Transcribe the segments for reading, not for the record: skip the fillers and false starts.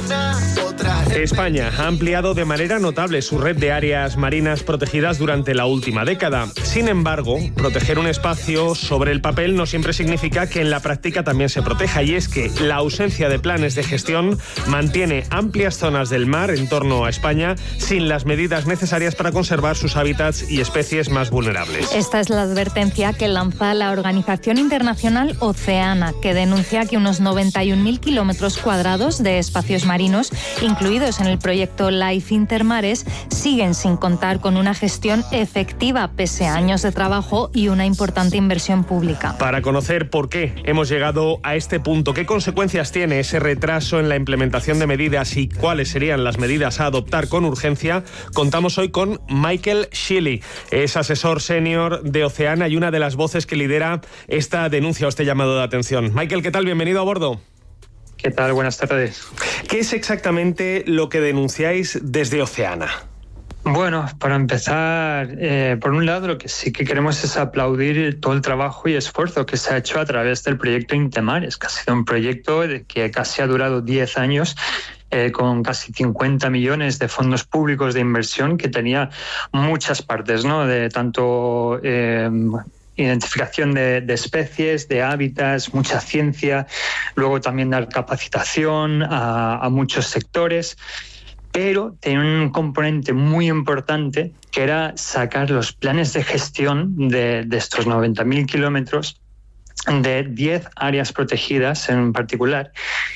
España ha ampliado de manera notable su red de áreas marinas protegidas durante la última década. Sin embargo, proteger un espacio sobre el papel no siempre significa que en la práctica también se proteja, y es que la ausencia de planes de gestión mantiene amplias zonas del mar en torno a España sin las medidas necesarias para conservar sus hábitats y especies más vulnerables. Esta es la advertencia que lanza la Organización Internacional Oceana, que denuncia que unos 91.000 kilómetros cuadrados de espacios marinos, incluidos en el proyecto Life Intermares, siguen sin contar con una gestión efectiva pese a años de trabajo y una importante inversión pública. Para conocer por qué hemos llegado a este punto, qué consecuencias tiene ese retraso en la implementación de medidas y cuáles serían las medidas a adoptar con urgencia, contamos hoy con Michael Shilley. Es asesor senior de Oceana y una de las voces que lidera esta denuncia o este llamado de atención. Michael, ¿qué tal? Bienvenido a bordo. ¿Qué tal? Buenas tardes. ¿Qué es exactamente lo que denunciáis desde Oceana? Bueno, para empezar, por un lado, lo que sí que queremos es aplaudir todo el trabajo y esfuerzo que se ha hecho a través del proyecto Intemares, que ha sido un proyecto que casi ha durado 10 años, con casi 50 millones de fondos públicos de inversión, que tenía muchas partes, ¿no? De tanto identificación de especies, de hábitats, mucha ciencia, luego también dar capacitación a muchos sectores, pero tenía un componente muy importante que era sacar los planes de gestión de estos 90.000 kilómetros de 10 áreas protegidas en particular,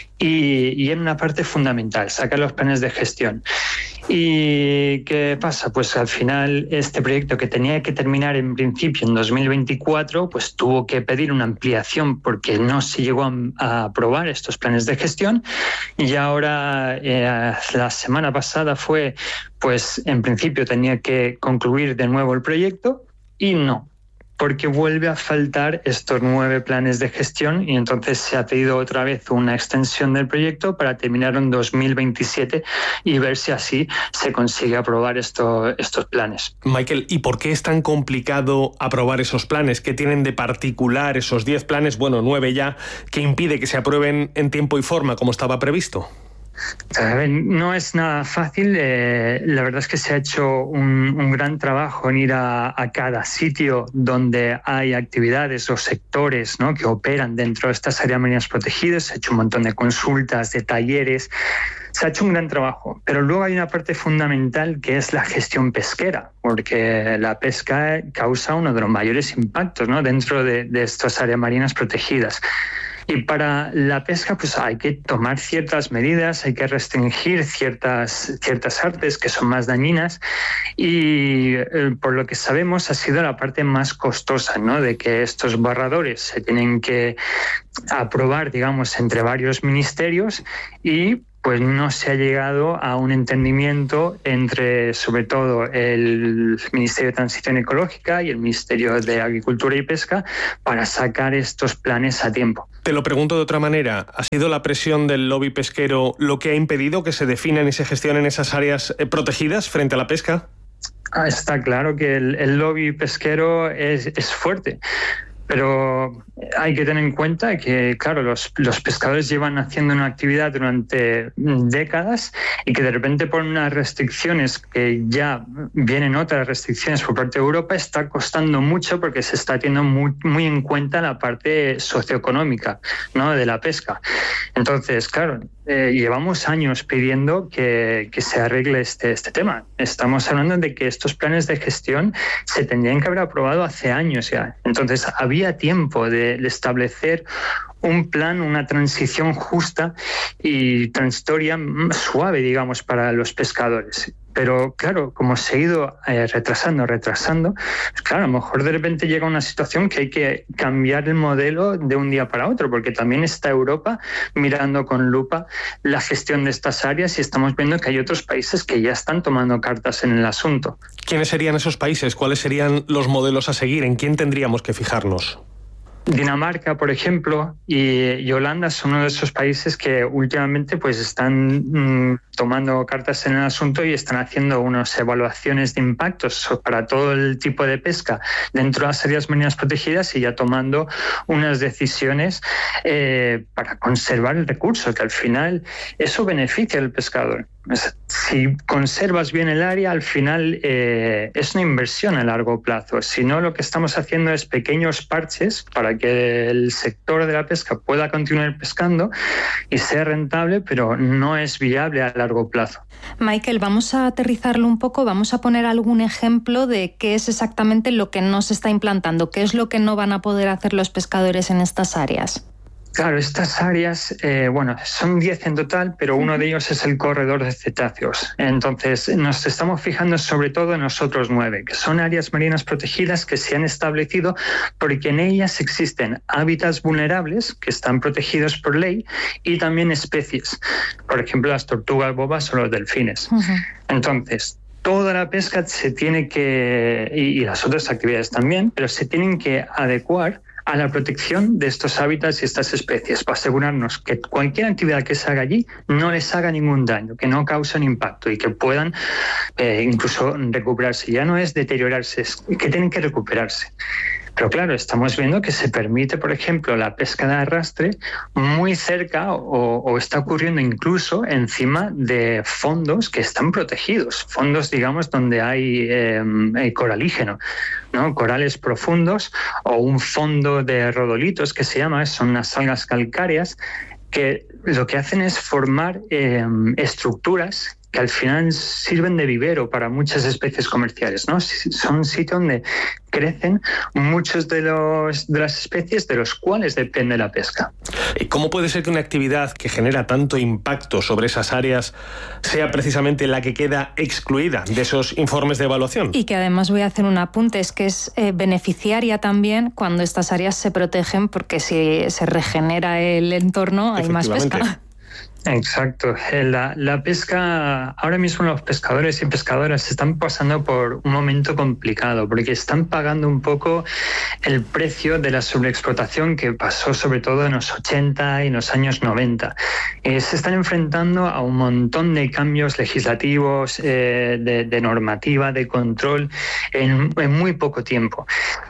y en una parte fundamental, sacar los planes de gestión. ¿Y qué pasa? Pues al final este proyecto, que tenía que terminar en principio en 2024, pues tuvo que pedir una ampliación porque no se llegó a aprobar estos planes de gestión, y ahora la semana pasada fue, pues en principio tenía que concluir de nuevo el proyecto, y no, porque vuelve a faltar estos 9 planes de gestión, y entonces se ha pedido otra vez una extensión del proyecto para terminar en 2027 y ver si así se consigue aprobar estos planes. Michael, ¿y por qué es tan complicado aprobar esos planes? ¿Qué tienen de particular esos 10 planes, bueno, 9 ya, que impide que se aprueben en tiempo y forma como estaba previsto? No es nada fácil. La verdad es que se ha hecho un gran trabajo en ir a cada sitio donde hay actividades o sectores, ¿no?, que operan dentro de estas áreas marinas protegidas. Se ha hecho un montón de consultas, de talleres. Se ha hecho un gran trabajo, pero luego hay una parte fundamental que es la gestión pesquera, porque la pesca causa uno de los mayores impactos, ¿no?, dentro de estas áreas marinas protegidas. Y para la pesca, pues hay que tomar ciertas medidas, hay que restringir ciertas artes que son más dañinas, y por lo que sabemos ha sido la parte más costosa, ¿no?, de que estos borradores se tienen que aprobar, digamos, entre varios ministerios, y pues no se ha llegado a un entendimiento entre, sobre todo, el Ministerio de Transición Ecológica y el Ministerio de Agricultura y Pesca para sacar estos planes a tiempo. Te lo pregunto de otra manera. ¿Ha sido la presión del lobby pesquero lo que ha impedido que se definan y se gestionen esas áreas protegidas frente a la pesca? Está claro que el lobby pesquero es fuerte. Pero hay que tener en cuenta que, claro, los pescadores llevan haciendo una actividad durante décadas, y que de repente por unas restricciones, que ya vienen otras restricciones por parte de Europa, está costando mucho porque se está teniendo muy en cuenta la parte socioeconómica, ¿no?, de la pesca. Entonces, claro, llevamos años pidiendo que se arregle este tema. Estamos hablando de que estos planes de gestión se tendrían que haber aprobado hace años ya. Entonces, había tiempo de establecer un plan, una transición justa y transitoria, suave, digamos, para los pescadores. Pero claro, como se ha ido retrasando, pues claro, a lo mejor de repente llega una situación que hay que cambiar el modelo de un día para otro, porque también está Europa mirando con lupa la gestión de estas áreas, y estamos viendo que hay otros países que ya están tomando cartas en el asunto. ¿Quiénes serían esos países? ¿Cuáles serían los modelos a seguir? ¿En quién tendríamos que fijarnos? Dinamarca, por ejemplo, y Holanda son uno de esos países que últimamente pues están tomando cartas en el asunto y están haciendo unas evaluaciones de impactos para todo el tipo de pesca dentro de las áreas marinas protegidas y ya tomando unas decisiones para conservar el recurso, que al final eso beneficia al pescador. Si conservas bien el área, al final es una inversión a largo plazo. Si no, lo que estamos haciendo es pequeños parches para que el sector de la pesca pueda continuar pescando y sea rentable, pero no es viable a largo plazo. Michael, vamos a aterrizarlo un poco, vamos a poner algún ejemplo de qué es exactamente lo que no se está implantando, qué es lo que no van a poder hacer los pescadores en estas áreas. Claro, estas áreas, son 10 en total, pero uno de ellos es el corredor de cetáceos. Entonces, nos estamos fijando sobre todo en los otros 9, que son áreas marinas protegidas que se han establecido porque en ellas existen hábitats vulnerables que están protegidos por ley y también especies, por ejemplo, las tortugas bobas o los delfines. Entonces, toda la pesca se tiene que, y las otras actividades también, pero se tienen que adecuar a la protección de estos hábitats y estas especies, para asegurarnos que cualquier actividad que se haga allí no les haga ningún daño, que no causen impacto y que puedan incluso recuperarse. Ya no es deteriorarse, es que tienen que recuperarse. Pero claro, estamos viendo que se permite, por ejemplo, la pesca de arrastre muy cerca o está ocurriendo incluso encima de fondos que están protegidos, fondos, digamos, donde hay coralígeno, ¿no? Corales profundos o un fondo de rodolitos que se llama, son unas algas calcáreas que lo que hacen es formar estructuras que al final sirven de vivero para muchas especies comerciales, ¿no? Son un sitio donde crecen muchos de las especies de los cuales depende la pesca. ¿Cómo puede ser que una actividad que genera tanto impacto sobre esas áreas sea precisamente la que queda excluida de esos informes de evaluación? Y que además voy a hacer un apunte, es que es beneficiaria también cuando estas áreas se protegen, porque si se regenera el entorno hay más pesca. Exacto. La pesca, ahora mismo los pescadores y pescadoras están pasando por un momento complicado porque están pagando un poco el precio de la sobreexplotación que pasó sobre todo en los 80 y en los años 90. Se están enfrentando a un montón de cambios legislativos, de normativa, de control en muy poco tiempo.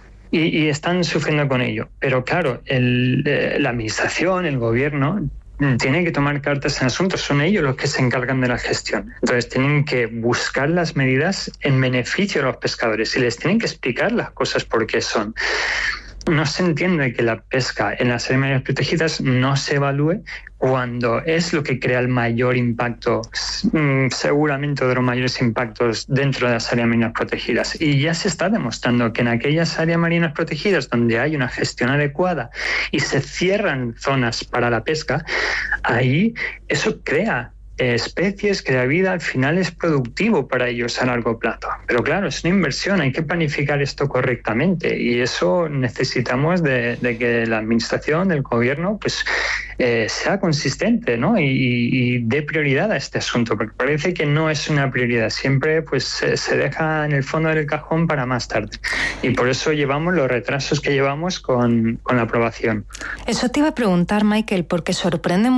Y están sufriendo con ello. Pero claro, la administración, el gobierno, tienen que tomar cartas en asuntos, son ellos los que se encargan de la gestión. Entonces tienen que buscar las medidas en beneficio de los pescadores y les tienen que explicar las cosas por qué son. No se entiende que la pesca en las áreas marinas protegidas no se evalúe cuando es lo que crea el mayor impacto, seguramente de los mayores impactos dentro de las áreas marinas protegidas. Y ya se está demostrando que en aquellas áreas marinas protegidas donde hay una gestión adecuada y se cierran zonas para la pesca, ahí eso crea especies, crea vida, al final es productivo para ellos a largo plazo. Pero claro, es una inversión, hay que planificar esto correctamente y eso necesitamos de que la administración, el gobierno, pues sea consistente, ¿no? Y dé prioridad a este asunto, porque parece que no es una prioridad, siempre pues se deja en el fondo del cajón para más tarde y por eso llevamos los retrasos que llevamos con la aprobación. Eso te iba a preguntar, Michael, porque sorprende